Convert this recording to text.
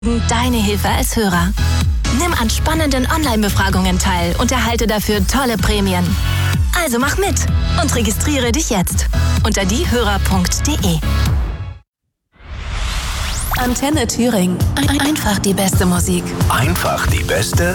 Deine Hilfe als Hörer. Nimm an spannenden Online-Befragungen teil und erhalte dafür tolle Prämien. Also mach mit und registriere dich jetzt unter diehörer.de. Antenne Thüringen. Einfach die beste Musik. Einfach die beste